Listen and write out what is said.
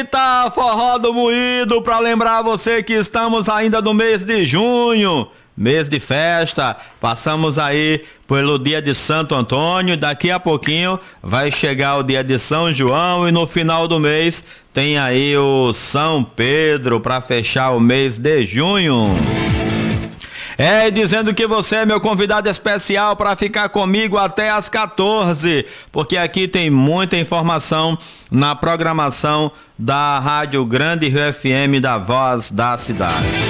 Eita, forró do moído, pra lembrar você que estamos ainda no mês de junho, mês de festa. Passamos aí pelo dia de Santo Antônio, daqui a pouquinho vai chegar o dia de São João e no final do mês tem aí o São Pedro pra fechar o mês de junho. Dizendo que você é meu convidado especial para ficar comigo até às 14, porque aqui tem muita informação na programação da Rádio Grande Rio FM da Voz da Cidade.